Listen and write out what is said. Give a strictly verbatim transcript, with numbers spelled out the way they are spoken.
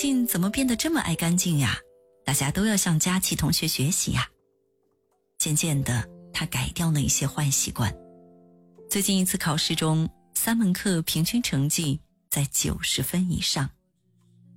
近怎么变得这么爱干净呀？大家都要向佳琪同学学习呀。渐渐的，他改掉了一些坏习惯。最近一次考试中，三门课平均成绩在九十分以上。